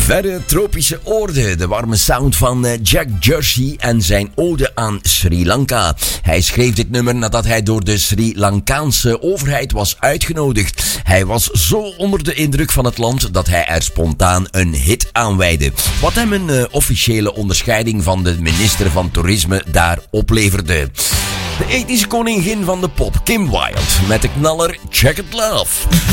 Verre tropische oorden, de warme sound van Jack Jersey en zijn ode aan Sri Lanka. Hij schreef dit nummer nadat hij door de Sri Lankaanse overheid was uitgenodigd. Hij was zo onder de indruk van het land dat hij er spontaan een hit aan wijdde. Wat hem een officiële onderscheiding van de minister van Toerisme daar opleverde. De ethische koningin van de pop, Kim Wilde, met de knaller Check It Love.